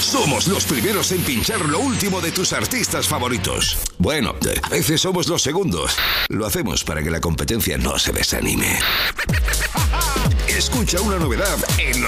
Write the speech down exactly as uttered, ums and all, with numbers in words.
Somos los primeros en pinchar lo último de tus artistas favoritos. Bueno, a veces somos los segundos. Lo hacemos para que la competencia no se desanime. Escucha una novedad en